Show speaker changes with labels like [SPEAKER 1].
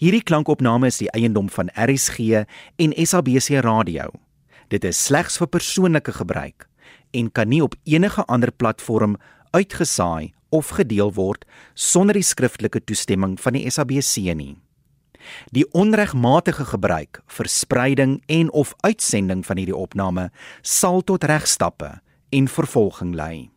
[SPEAKER 1] Hierdie klankopname is die eiendom van RSG en SABC Radio. Dit is slegs vir persoonlike gebruik en kan nie op enige ander platform uitgesaai of gedeel word sonder die skriftelike toestemming van die SABC nie. Die onregmatige gebruik, verspreiding en of uitsending van hierdie opname sal tot regstappe en vervolging lei.